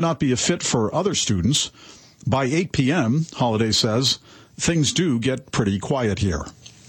not be a fit for other students. By 8 p.m., Holiday says, things do get pretty quiet here.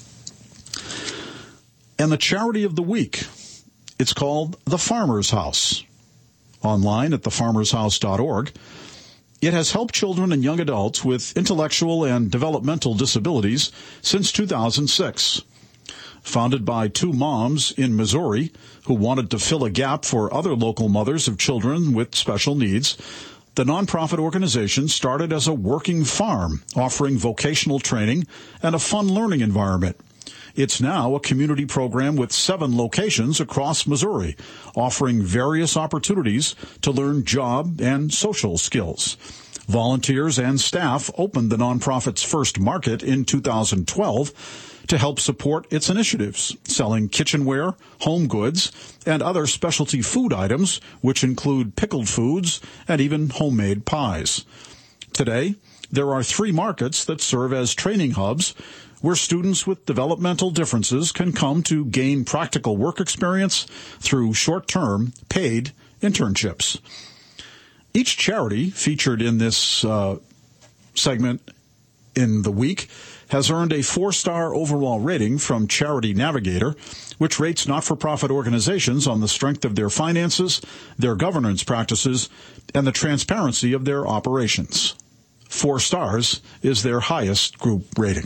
And the charity of the week, it's called The Farmer's House. Online at thefarmershouse.org. It has helped children and young adults with intellectual and developmental disabilities since 2006. Founded by two moms in Missouri who wanted to fill a gap for other local mothers of children with special needs, the nonprofit organization started as a working farm, offering vocational training and a fun learning environment. It's now a community program with 7 locations across Missouri, offering various opportunities to learn job and social skills. Volunteers and staff opened the nonprofit's first market in 2012 to help support its initiatives, selling kitchenware, home goods, and other specialty food items, which include pickled foods and even homemade pies. Today, there are 3 markets that serve as training hubs where students with developmental differences can come to gain practical work experience through short-term paid internships. Each charity featured in this segment in the week has earned a 4-star overall rating from Charity Navigator, which rates not-for-profit organizations on the strength of their finances, their governance practices, and the transparency of their operations. 4 stars is their highest group rating.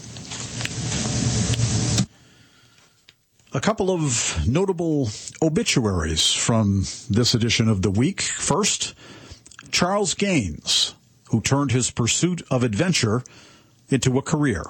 A couple of notable obituaries from this edition of The Week. First, Charles Gaines, who turned his pursuit of adventure into a career.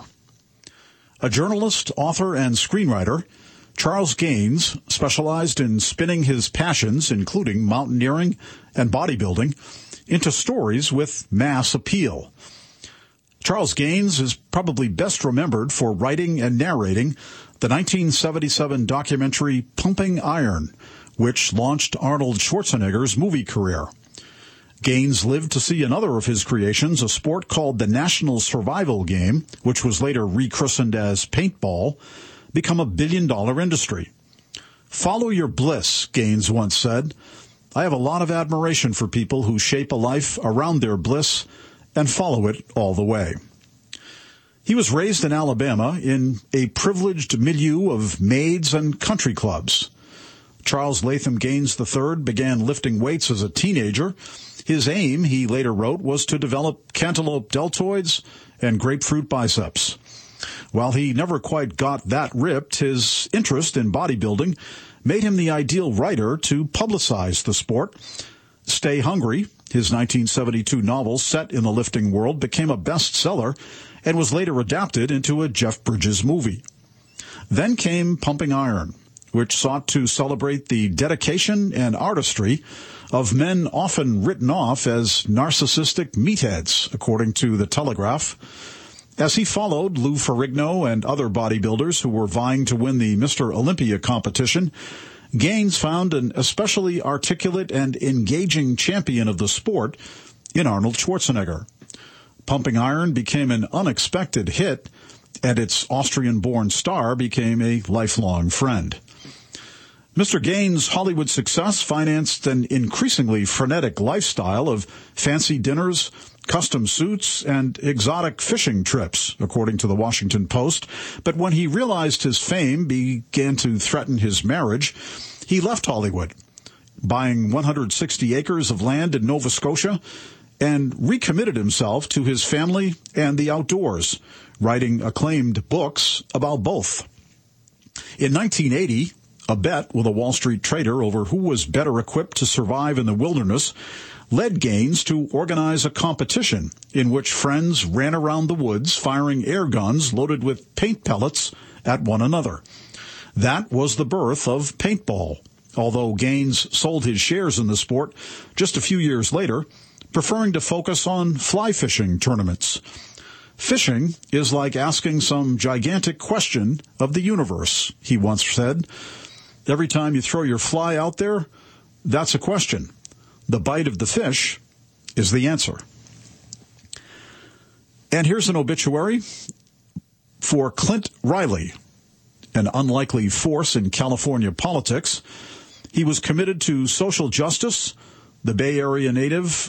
A journalist, author, and screenwriter, Charles Gaines specialized in spinning his passions, including mountaineering and bodybuilding, into stories with mass appeal. Charles Gaines is probably best remembered for writing and narrating the 1977 documentary Pumping Iron, which launched Arnold Schwarzenegger's movie career. Gaines lived to see another of his creations, a sport called the National Survival Game, which was later rechristened as paintball, become a billion-dollar industry. Follow your bliss, Gaines once said. I have a lot of admiration for people who shape a life around their bliss and follow it all the way. He was raised in Alabama in a privileged milieu of maids and country clubs. Charles Latham Gaines III began lifting weights as a teenager. His aim, he later wrote, was to develop cantaloupe deltoids and grapefruit biceps. While he never quite got that ripped, his interest in bodybuilding made him the ideal writer to publicize the sport. Stay Hungry, his 1972 novel set in the lifting world, became a bestseller and was later adapted into a Jeff Bridges movie. Then came Pumping Iron, which sought to celebrate the dedication and artistry of men often written off as narcissistic meatheads, according to The Telegraph. As he followed Lou Ferrigno and other bodybuilders who were vying to win the Mr. Olympia competition, Gaines found an especially articulate and engaging champion of the sport in Arnold Schwarzenegger. Pumping Iron became an unexpected hit, and its Austrian-born star became a lifelong friend. Mr. Gaines' Hollywood success financed an increasingly frenetic lifestyle of fancy dinners, custom suits, and exotic fishing trips, according to the Washington Post. But when he realized his fame began to threaten his marriage, he left Hollywood, buying 160 acres of land in Nova Scotia, and recommitted himself to his family and the outdoors, writing acclaimed books about both. In 1980, a bet with a Wall Street trader over who was better equipped to survive in the wilderness led Gaines to organize a competition in which friends ran around the woods firing air guns loaded with paint pellets at one another. That was the birth of paintball, although Gaines sold his shares in the sport just a few years later, preferring to focus on fly fishing tournaments. Fishing is like asking some gigantic question of the universe, he once said. Every time you throw your fly out there, that's a question. The bite of the fish is the answer. And here's an obituary for Clint Riley, an unlikely force in California politics. He was committed to social justice, the Bay Area native